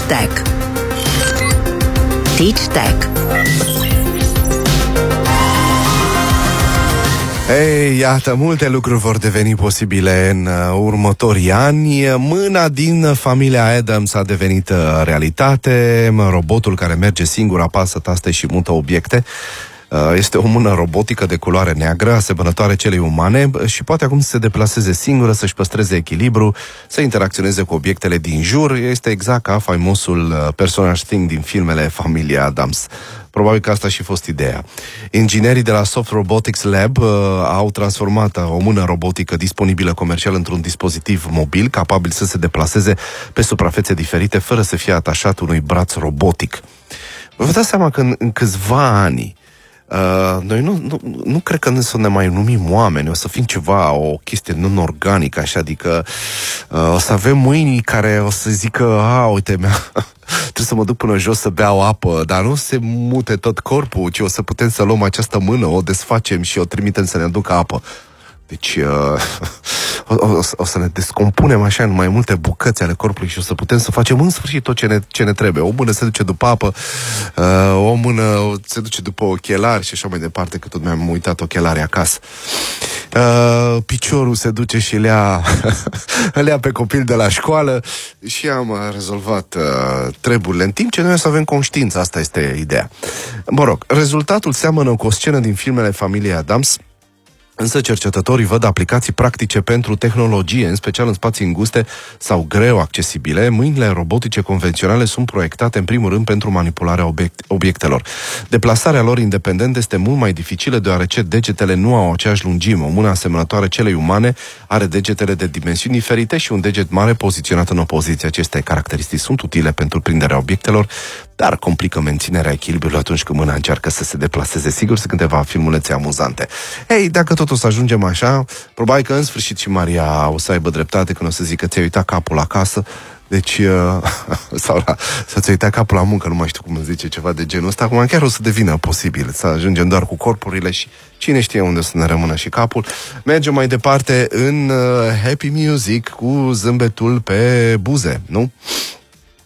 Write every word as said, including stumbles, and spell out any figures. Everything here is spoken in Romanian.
Tech. Teach Tech. Ei, iată, multe lucruri vor deveni posibile în uh, următorii ani. Mâna din familia Adams a devenit uh, realitate. Robotul care merge singur, apasă taste și mută obiecte. Uh, este o mână robotică de culoare neagră, asemănătoare celei umane și poate acum să se deplaseze singură, să-și păstreze echilibru, să interacționeze cu obiectele din jur. Este exact ca faimosul uh, personaj Thing din filmele familiei Adams. Probabil că asta și fost ideea. Inginerii de la Soft Robotics Lab uh, au transformat uh, o mână robotică disponibilă comercial într-un dispozitiv mobil capabil să se deplaseze pe suprafețe diferite fără să fie atașat unui braț robotic. Vă dați seama că în, în câțiva ani Uh, noi nu, nu, nu cred că ne să ne mai numim oameni, o să fim ceva, o chestie non-organică, așa, adică uh, o să avem mâini care o să zică, a, uite, mea, trebuie să mă duc până jos să beau apă, dar nu se mute tot corpul, ci o să putem să luăm această mână, o desfacem și o trimitem să ne aducă apă. Deci uh, o, o, o să ne descompunem așa în mai multe bucăți ale corpului și o să putem să facem în sfârșit tot ce ne, ce ne trebuie. O mână se duce după apă, uh, o mână se duce după ochelari și așa mai departe, că tot mi-am uitat ochelarii acasă. Uh, piciorul se duce și le ia, le ia pe copil de la școală și am rezolvat uh, treburile. În timp ce noi o să avem conștiință, asta este ideea. Mă rog, rezultatul seamănă cu o scenă din filmele familiei Adams. Însă cercetătorii văd aplicații practice pentru tehnologie, în special în spații înguste sau greu accesibile. Mâinile robotice convenționale sunt proiectate în primul rând pentru manipularea obiect- obiectelor. Deplasarea lor independentă este mult mai dificilă deoarece degetele nu au aceeași lungime. O mână asemănătoare celei umane are degetele de dimensiuni diferite și un deget mare poziționat în opoziție. Aceste caracteristici sunt utile pentru prinderea obiectelor, dar complică menținerea echilibrului atunci când mâna încearcă să se deplaseze. Sigur, sunt câteva filmulețe amuzante. Ei, dacă tot o să ajungem așa, probabil că în sfârșit și Maria o să aibă dreptate când o să zică ți-ai uitat capul acasă, deci, uh, sau la, să ți-ai uitat capul la muncă, nu mai știu cum îmi zice, ceva de genul ăsta. Acum chiar o să devină posibil să ajungem doar cu corpurile și cine știe unde o să ne rămână și capul. Mergem mai departe în uh, Happy Music cu zâmbetul pe buze, nu?